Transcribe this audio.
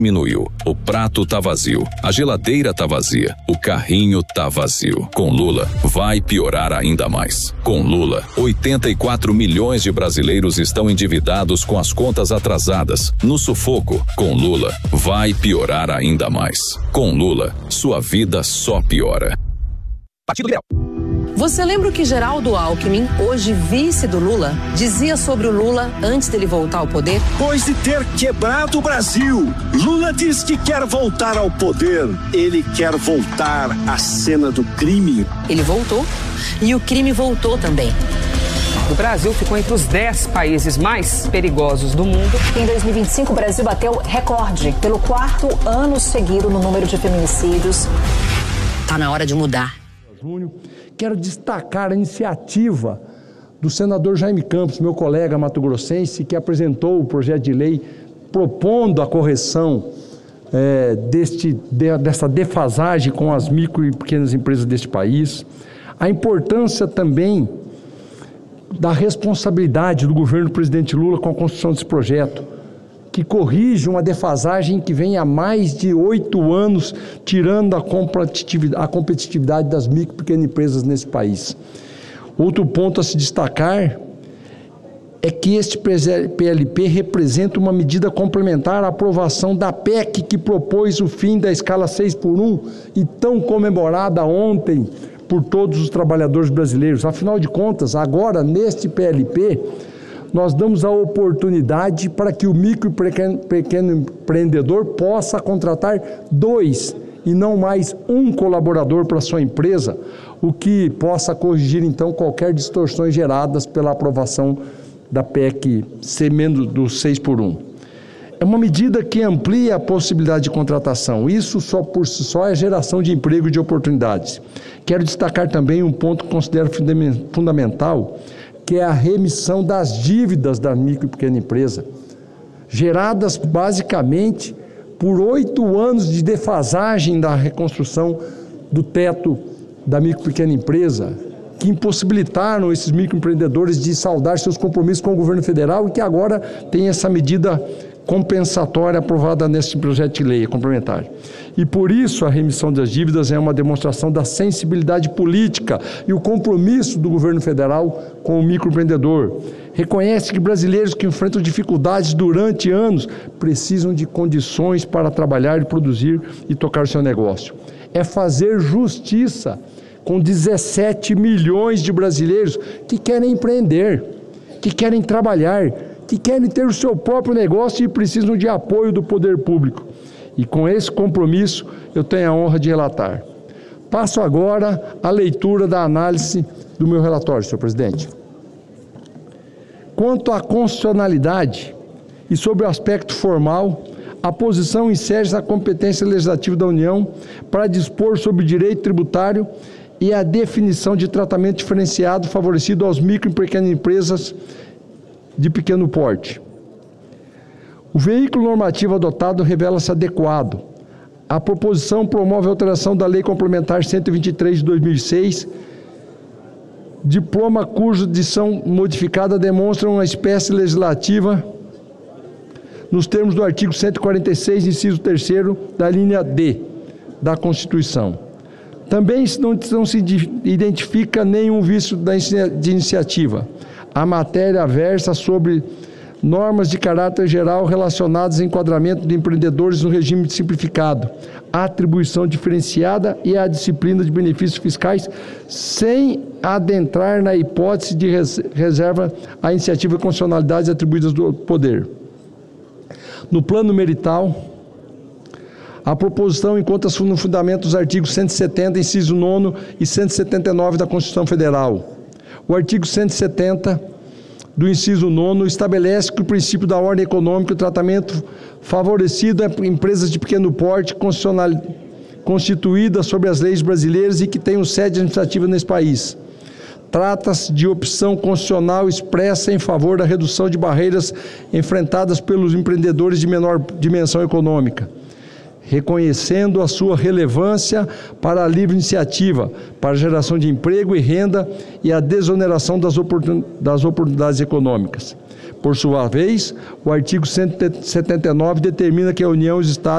Diminuiu. O prato tá vazio, a geladeira tá vazia, o carrinho tá vazio. Com Lula, vai piorar ainda mais. Com Lula, 84 milhões de brasileiros estão endividados com as contas atrasadas, no sufoco. Com Lula, vai piorar ainda mais. Com Lula, sua vida só piora. Partido Liberal. Você lembra o que Geraldo Alckmin, hoje vice do Lula, dizia sobre o Lula antes dele voltar ao poder? Depois de ter quebrado o Brasil, Lula diz que quer voltar ao poder. Ele quer voltar à cena do crime. Ele voltou e o crime voltou também. O Brasil ficou entre os 10 países mais perigosos do mundo. Em 2025, o Brasil bateu recorde pelo 4º ano seguido no número de feminicídios. Tá na hora de mudar. Quero destacar a iniciativa do senador Jaime Campos, meu colega mato-grossense, que apresentou o projeto de lei propondo a correção dessa defasagem com as micro e pequenas empresas deste país. A importância também da responsabilidade do governo do presidente Lula com a construção desse projeto, que corrige uma defasagem que vem há mais de 8 anos, tirando a competitividade das micro e pequenas empresas nesse país. Outro ponto a se destacar é que este PLP representa uma medida complementar à aprovação da PEC que propôs o fim da escala 6x1 e tão comemorada ontem por todos os trabalhadores brasileiros. Afinal de contas, agora, neste PLP, nós damos a oportunidade para que o micro e pequeno empreendedor possa contratar 2 e não mais 1 colaborador para sua empresa, o que possa corrigir, então, qualquer distorções geradas pela aprovação da PEC do 6x1. É uma medida que amplia a possibilidade de contratação. Isso, só por si só, é geração de emprego e de oportunidades. Quero destacar também um ponto que considero fundamental, que é a remissão das dívidas da micro e pequena empresa, geradas basicamente por 8 anos de defasagem da reconstrução do teto da micro e pequena empresa, que impossibilitaram esses microempreendedores de saldar seus compromissos com o governo federal e que agora tem essa medida compensatória aprovada nesse projeto de lei complementar. E por isso a remissão das dívidas é uma demonstração da sensibilidade política e o compromisso do governo federal com o microempreendedor. Reconhece que brasileiros que enfrentam dificuldades durante anos precisam de condições para trabalhar e produzir e tocar o seu negócio. É fazer justiça com 17 milhões de brasileiros que querem empreender, que querem trabalhar, que querem ter o seu próprio negócio e precisam de apoio do poder público. E com esse compromisso eu tenho a honra de relatar. Passo agora a leitura da análise do meu relatório, senhor presidente. Quanto à constitucionalidade e sobre o aspecto formal, a posição insere a competência legislativa da União para dispor sobre o direito tributário e a definição de tratamento diferenciado favorecido aos micro e pequenas empresas de pequeno porte. O veículo normativo adotado revela-se adequado. A proposição promove a alteração da Lei Complementar 123 de 2006, diploma cuja edição modificada demonstra uma espécie legislativa nos termos do artigo 146, inciso 3º, da linha D da Constituição. Também não se identifica nenhum vício de iniciativa. A matéria versa sobre normas de caráter geral relacionadas ao enquadramento de empreendedores no regime simplificado, a atribuição diferenciada e a disciplina de benefícios fiscais, sem adentrar na hipótese de reserva à iniciativa e constitucionalidades atribuídas do poder. No plano merital, a proposição encontra-se no fundamento dos artigos 170, inciso 9 e 179 da Constituição Federal. O artigo 170 do inciso 9 estabelece que o princípio da ordem econômica e o tratamento favorecido a empresas de pequeno porte constituídas sob as leis brasileiras e que tenham sede administrativa nesse país. Trata-se de opção constitucional expressa em favor da redução de barreiras enfrentadas pelos empreendedores de menor dimensão econômica, reconhecendo a sua relevância para a livre iniciativa, para a geração de emprego e renda e a desoneração das oportunidades econômicas. Por sua vez, o artigo 179 determina que a União e os Estados